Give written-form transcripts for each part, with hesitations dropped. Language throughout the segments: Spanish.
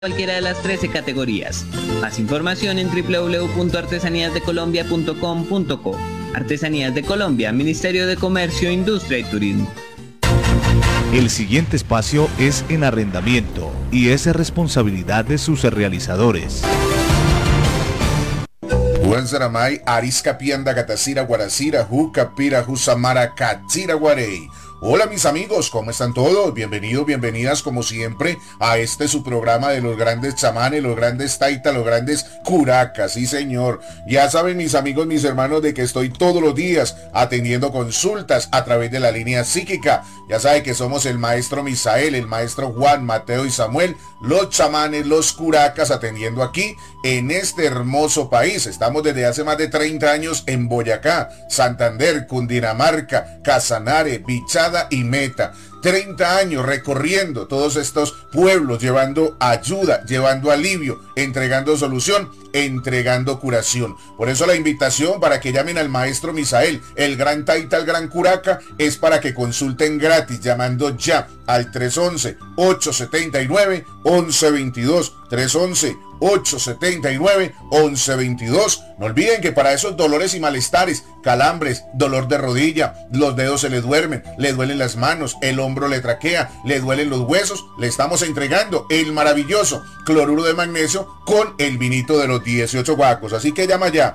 cualquiera de las 13 categorías. Más información en www.artesaníasdecolombia.com.co. Artesanías de Colombia, Ministerio de Comercio, Industria y Turismo. El siguiente espacio es en arrendamiento y es responsabilidad de sus realizadores. Juan Zaramay, Arisca Pianda, Gatacira, Guaracira, Juca, Pira, Jusamara, Cachira, Guarey. Hola mis amigos, ¿cómo están todos? Bienvenidos, bienvenidas como siempre a su programa de los grandes chamanes, los grandes taitas, los grandes curacas, sí señor. Ya saben mis amigos, mis hermanos, de que estoy todos los días atendiendo consultas a través de la línea psíquica. Ya saben que somos el maestro Misael, el maestro Juan, Mateo y Samuel, los chamanes, los curacas, atendiendo aquí en este hermoso país. Estamos desde hace más de 30 años en Boyacá, Santander, Cundinamarca, Casanare, Bichada y Meta. 30 años recorriendo todos estos pueblos, llevando ayuda, llevando alivio, entregando solución, entregando curación. Por eso la invitación para que llamen al maestro Misael, el gran taita, el gran curaca, es para que consulten gratis, llamando ya al 311-879-1122, 311-879-1122. No olviden que para esos dolores y malestares, calambres, dolor de rodilla, los dedos se le duermen, le duelen las manos, el hombro le traquea, le duelen los huesos, le estamos entregando el maravilloso cloruro de magnesio con el vinito de los 18 guacos. Así que llama ya,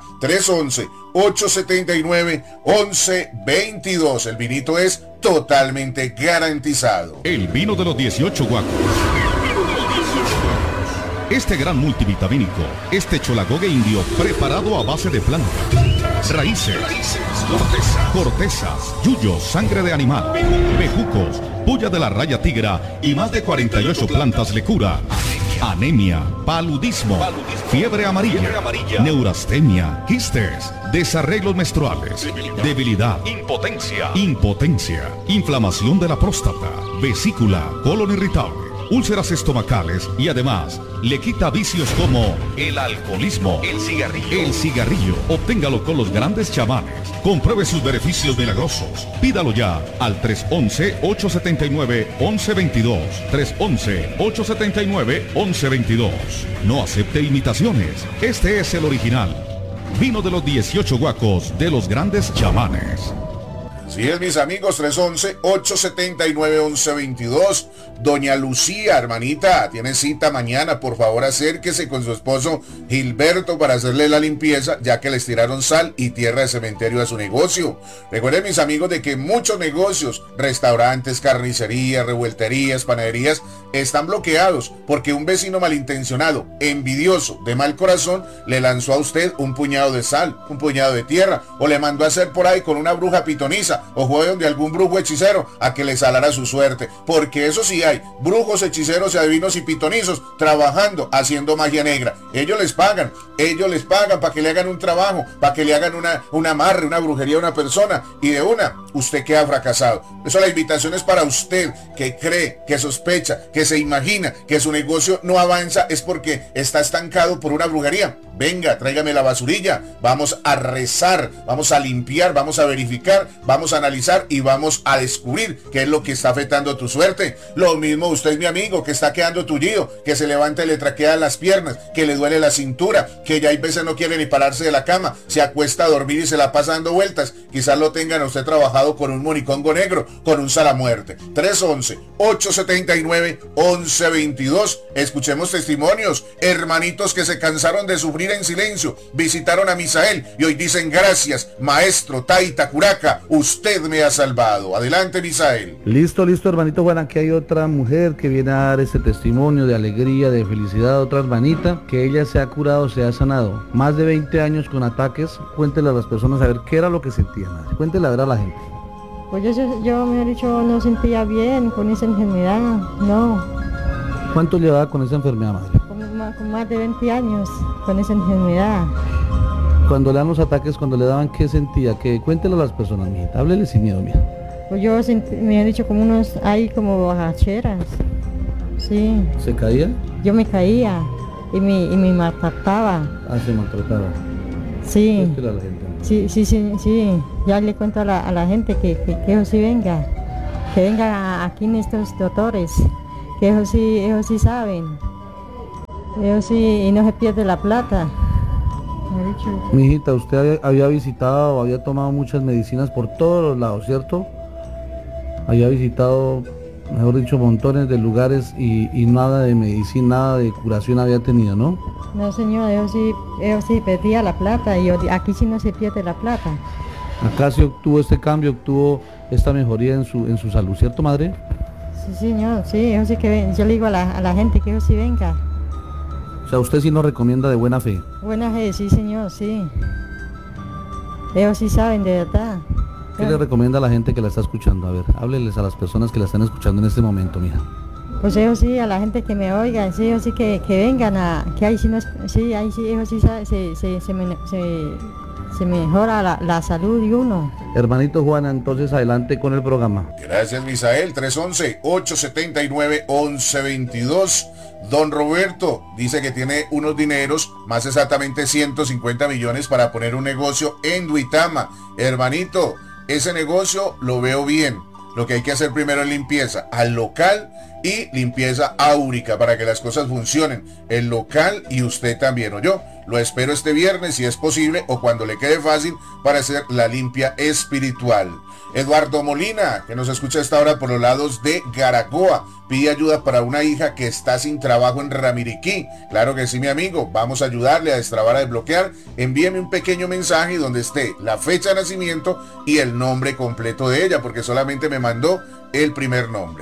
311-879-1122. El vinito es totalmente garantizado. El vino de los 18 guacos. Este gran multivitamínico, este cholagogue indio preparado a base de plantas, raíces, cortezas, yuyos, sangre de animal, bejucos, puya de la raya tigra y más de 48 plantas le cura. Anemia, paludismo, fiebre amarilla, neurastenia, quistes, desarreglos menstruales, debilidad, impotencia, inflamación de la próstata, vesícula, colon irritable, úlceras estomacales y además le quita vicios como el alcoholismo, el cigarrillo. Obténgalo con los grandes chamanes. Compruebe sus beneficios milagrosos. Pídalo ya al 311-879-1122. 311-879-1122. No acepte imitaciones. Este es el original. Vino de los 18 guacos de los grandes chamanes. Así es, mis amigos, 311-879-1122. Doña Lucía, hermanita, tiene cita mañana. Por favor, acérquese con su esposo Gilberto para hacerle la limpieza, ya que les tiraron sal y tierra de cementerio a su negocio. Recuerden, mis amigos, de que muchos negocios, restaurantes, carnicerías, revuelterías, panaderías, están bloqueados porque un vecino malintencionado, envidioso, de mal corazón, le lanzó a usted un puñado de sal, un puñado de tierra, o le mandó a hacer por ahí con una bruja pitoniza, o fue donde algún brujo hechicero a que le salara su suerte, porque eso sí hay brujos, hechiceros y adivinos y pitonizos trabajando, haciendo magia negra. Ellos les pagan para que le hagan un trabajo, para que le hagan un amarre, una brujería a una persona, y de una, usted queda fracasado. Eso, la invitación es para usted que cree, que sospecha, que se imagina que su negocio no avanza, es porque está estancado por una brujería. Venga, tráigame la basurilla, vamos a rezar, vamos a limpiar, vamos a verificar, vamos a analizar y vamos a descubrir qué es lo que está afectando tu suerte. Lo mismo usted, mi amigo, que está quedando tullido, que se levanta y le traquean las piernas, que le duele la cintura, que ya hay veces no quiere ni pararse de la cama, se acuesta a dormir y se la pasa dando vueltas. Quizás lo tengan a usted trabajado con un monicongo negro, con un salamuerte. 311-879-1122. Escuchemos testimonios. Hermanitos que se cansaron de sufrir en silencio, visitaron a Misael y hoy dicen: gracias, maestro taita curaca, usted me ha salvado. Adelante, Misael. Listo, hermanito Juan. Aquí hay otra mujer que viene a dar ese testimonio de alegría, de felicidad. Otra hermanita que ella se ha curado, se ha sanado. Más de 20 años con ataques. Cuéntele a las personas a ver qué era lo que sentían. Cuéntele a ver a la gente. Pues yo me he dicho, no sentía bien con esa enfermedad, no. ¿Cuánto llevaba con esa enfermedad, madre? Con más de 20 años con esa enfermedad. Cuando le dan los ataques, cuando le daban, ¿qué sentía? Cuéntele a las personas, mijita, háblele sin miedo, mía. Pues me han dicho como como bajacheras, sí. ¿Se caía? Yo me caía y me maltrataba. Ah, se maltrataba. Sí. Cuéntele a la gente. Sí. Ya le cuento a la gente que ellos sí vengan aquí en estos doctores, que ellos sí saben. Eso sí, y no se pierde la plata. Me ha dicho. Mijita, usted había visitado, había tomado muchas medicinas por todos los lados, ¿cierto? Había visitado, mejor dicho, montones de lugares y nada de medicina, nada de curación había tenido, ¿no? No, señor, yo sí perdía la plata y aquí sí no se pierde la plata. Acá se obtuvo este cambio, obtuvo esta mejoría en su salud, ¿cierto, madre? Sí, señor, sí, eso sí que yo le digo a la gente que eso sí venga. O sea, usted sí nos recomienda de buena fe. Buena fe, sí, señor, sí. Ellos sí saben de verdad. ¿Qué le recomienda a la gente que la está escuchando? A ver, hábleles a las personas que la están escuchando en este momento, mija. Pues ellos sí, a la gente que me oiga, sí, ellos sí que vengan que ahí sí no es, sí, ahí sí, ellos sí se mejora la salud de uno. Hermanito Juana, entonces adelante con el programa. Gracias, Misael. 311-879-1122. Don Roberto dice que tiene unos dineros, más exactamente 150 millones para poner un negocio en Duitama. Hermanito, ese negocio lo veo bien. Lo que hay que hacer primero es limpieza al local y limpieza áurica para que las cosas funcionen. El local y usted también, o yo. Lo espero este viernes si es posible o cuando le quede fácil para hacer la limpia espiritual. Eduardo Molina, que nos escucha a esta hora por los lados de Garagoa, pide ayuda para una hija que está sin trabajo en Ramiriquí. Claro que sí, mi amigo, vamos a ayudarle a destrabar, a desbloquear. Envíeme un pequeño mensaje donde esté la fecha de nacimiento y el nombre completo de ella, porque solamente me mandó el primer nombre.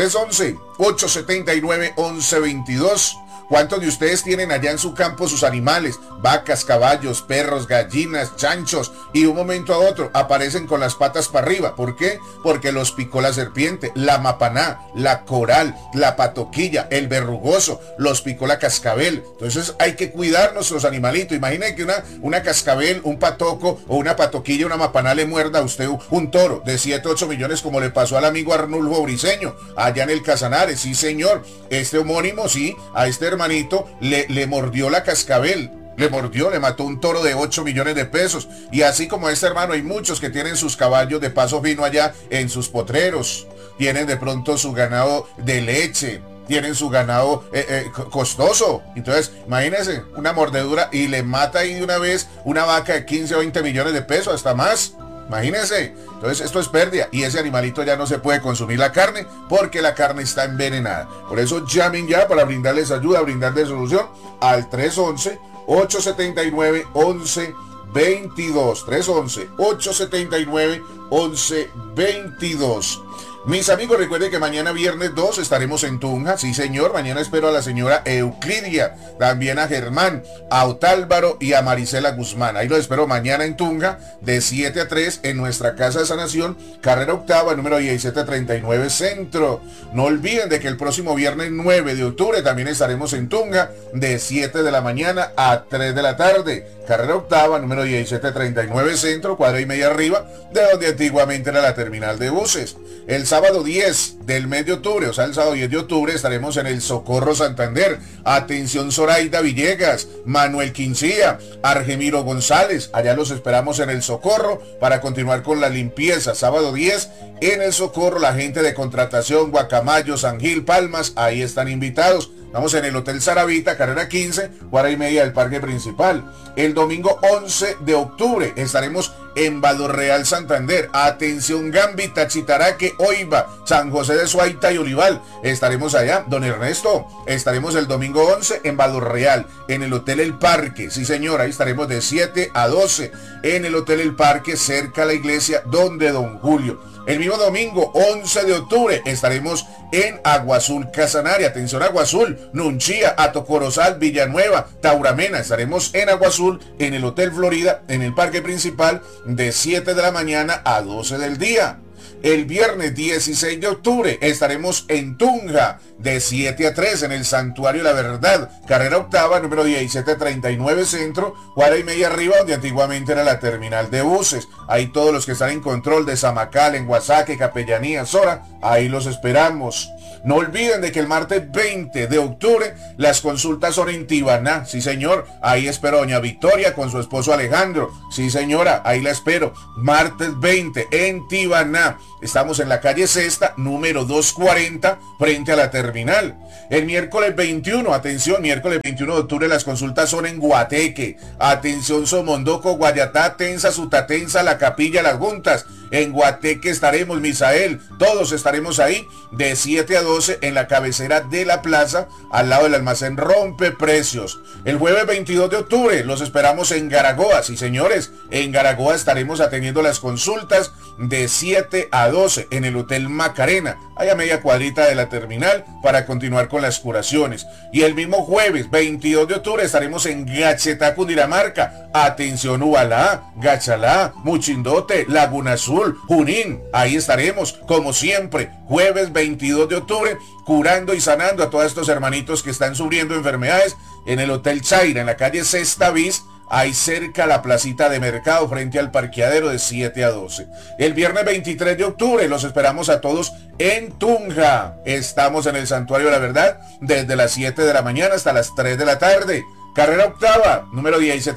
311-879-1122. ¿Cuántos de ustedes tienen allá en su campo sus animales? Vacas, caballos, perros, gallinas, chanchos, y de un momento a otro aparecen con las patas para arriba. ¿Por qué? Porque los picó la serpiente, la mapaná, la coral, la patoquilla, el verrugoso, los picó la cascabel. Entonces hay que cuidar nuestros animalitos. Imaginen que una cascabel, un patoco o una patoquilla, una mapaná le muerda a usted un toro de 7, 8 millones como le pasó al amigo Arnulfo Briceño allá en el Casanares. Sí, señor, este homónimo, sí, a este hermanito le mordió la cascabel. Le mató un toro de 8 millones de pesos. Y así como este hermano, hay muchos que tienen sus caballos de paso fino allá en sus potreros. Tienen de pronto su ganado de leche. Tienen su ganado costoso. Entonces, imagínense, una mordedura y le mata ahí de una vez una vaca de 15 o 20 millones de pesos, hasta más. Imagínense. Entonces esto es pérdida y ese animalito ya no se puede consumir la carne porque la carne está envenenada. Por eso llamen ya para brindarles ayuda, brindarles solución al 311-879-1122. 311-879-1122. Mis amigos, recuerden que mañana viernes 2 estaremos en Tunja. Sí, señor, mañana espero a la señora Euclidia, también a Germán, a Otálvaro y a Marisela Guzmán. Ahí los espero mañana en Tunja, de 7 a 3 en nuestra Casa de Sanación, carrera octava, número 1739 Centro. No olviden de que el próximo viernes 9 de octubre también estaremos en Tunja, de 7 de la mañana a 3 de la tarde. Carrera octava, número 1739 Centro, cuadra y media arriba, de donde antiguamente era la terminal de buses. El sábado 10 del mes de octubre, o sea, el sábado 10 de octubre, estaremos en el Socorro Santander. Atención, Zoraida Villegas, Manuel Quincía, Argemiro González. Allá los esperamos en el Socorro para continuar con la limpieza. Sábado 10 en el Socorro, la gente de contratación, Guacamayo, San Gil, Palmas, ahí están invitados. Vamos en el Hotel Saravita, carrera 15, cuadra y media del parque principal. El domingo 11 de octubre estaremos en Valorreal, Santander. Atención, Gambita, Chitaraque, Oiva, San José de Suaita y Olival. Estaremos allá. Don Ernesto, estaremos el domingo 11 en Valorreal, en el Hotel El Parque. Sí, señor, ahí estaremos de 7 a 12 en el Hotel El Parque, cerca a la iglesia donde Don Julio. El mismo domingo 11 de octubre estaremos en Agua Azul, Casanare. Atención, Agua Azul, Nunchía, Atocorozal, Villanueva, Tauramena. Estaremos en Agua Azul, en el Hotel Florida, en el parque principal, de 7 de la mañana a 12 del día. El viernes 16 de octubre estaremos en Tunja, de 7 a 3 en el Santuario La Verdad, carrera octava, número 1739 Centro, cuadra y media arriba, donde antiguamente era la terminal de buses. Ahí todos los que están en control de Zamacal, en Guasaque, Capellanía, Sora, ahí los esperamos. No olviden de que el martes 20 de octubre las consultas son en Tibaná. Sí, señor, ahí espero a doña Victoria con su esposo Alejandro. Sí, señora, ahí la espero. Martes 20 en Tibaná. Estamos en la calle Sexta, número 240, frente a la terminal terminal. El miércoles 21, atención, miércoles 21 de octubre las consultas son en Guateque. Atención, Somondoco, Guayatá, Tensa, Sutatensa, La Capilla, Las Juntas. En Guateque estaremos, Misael, todos estaremos ahí de 7 a 12 en la cabecera de la plaza, al lado del almacén Rompe Precios. El jueves 22 de octubre los esperamos en Garagoa. Sí, señores, en Garagoa estaremos atendiendo las consultas de 7 a 12 en el Hotel Macarena, ahí a media cuadrita de la terminal, para continuar con las curaciones. Y el mismo jueves 22 de octubre estaremos en Gachetá, Cundinamarca. Atención, Ubalá, Gachalá, Muchindote, Laguna Azul, Junín. Ahí estaremos, como siempre, jueves 22 de octubre, curando y sanando a todos estos hermanitos que están sufriendo enfermedades en el Hotel Chaira, en la calle Sexta Bis, ahí cerca a la placita de mercado, frente al parqueadero, de 7 a 12. El viernes 23 de octubre los esperamos a todos en Tunja. Estamos en el Santuario de la Verdad desde las 7 de la mañana hasta las 3 de la tarde. Carrera octava, número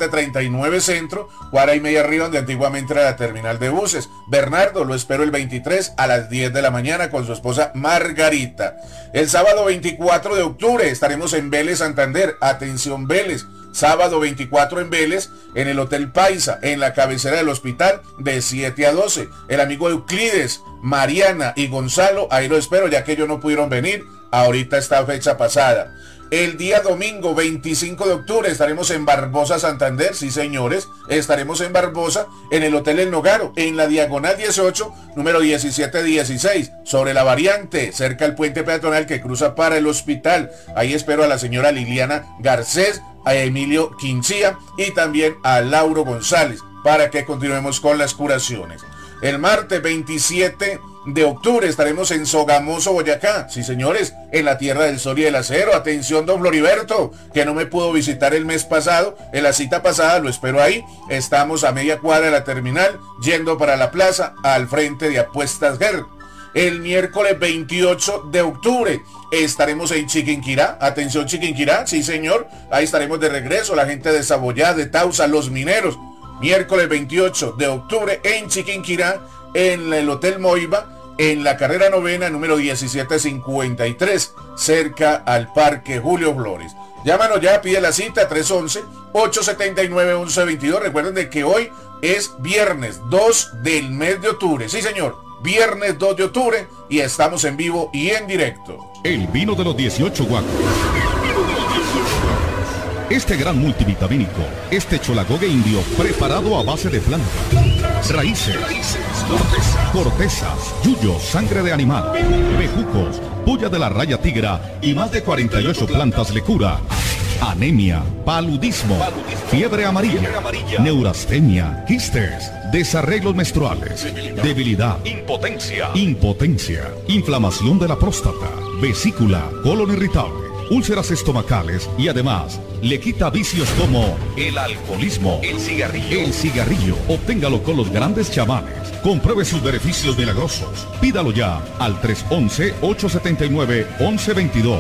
1739 Centro, cuadra y media arriba donde antiguamente era la terminal de buses. Bernardo, lo espero el 23 a las 10 de la mañana con su esposa Margarita. El sábado 24 de octubre estaremos en Vélez, Santander. Atención, Vélez. Sábado 24 en Vélez, en el Hotel Paisa, en la cabecera del hospital, de 7 a 12. El amigo Euclides, Mariana y Gonzalo, ahí lo espero, ya que ellos no pudieron venir ahorita esta fecha pasada. El día domingo 25 de octubre estaremos en Barbosa, Santander. Sí, señores, estaremos en Barbosa, en el Hotel El Nogaro, en la diagonal 18, número 1716, sobre la variante, cerca del puente peatonal que cruza para el hospital. Ahí espero a la señora Liliana Garcés, a Emilio Quinchía y también a Lauro González para que continuemos con las curaciones. El martes 27 de octubre estaremos en Sogamoso, Boyacá. Sí, señores, en la tierra del sol y del acero. Atención, don Floriberto, que no me pudo visitar el mes pasado. En la cita pasada lo espero ahí. Estamos a media cuadra de la terminal, yendo para la plaza, al frente de Apuestas Ger. El miércoles 28 de octubre estaremos en Chiquinquirá. Atención, Chiquinquirá, sí, señor. Ahí estaremos de regreso, la gente de Saboyá, de Tausa, los mineros. Miércoles 28 de octubre en Chiquinquirá, en el Hotel Moiva, en la carrera novena, número 1753, cerca al Parque Julio Flores. Llámanos ya, pide la cita, 311-879-1122. Recuerden de que hoy es viernes 2 del mes de octubre. Sí, señor, viernes 2 de octubre, y estamos en vivo y en directo. El vino de los 18 guacos. Este gran multivitamínico, este cholagogue indio preparado a base de plantas, raíces, cortezas, yuyos, sangre de animal, bejucos, puya de la raya tigra y más de 48 plantas le cura. Anemia, paludismo, fiebre amarilla, neurastenia, quistes, desarreglos menstruales, debilidad, impotencia, inflamación de la próstata, vesícula, colon irritable, úlceras estomacales y además le quita vicios como el alcoholismo, el cigarrillo. Obténgalo con los grandes chamanes. Compruebe sus beneficios milagrosos. Pídalo ya al 311-879-1122.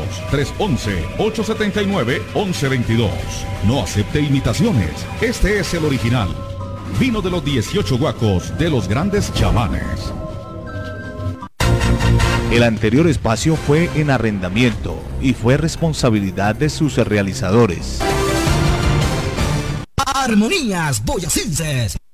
311-879-1122. No acepte imitaciones. Este es el original. Vino de los 18 guacos de los grandes chamanes. El anterior espacio fue en arrendamiento y fue responsabilidad de sus realizadores. Armonías Boyacenses.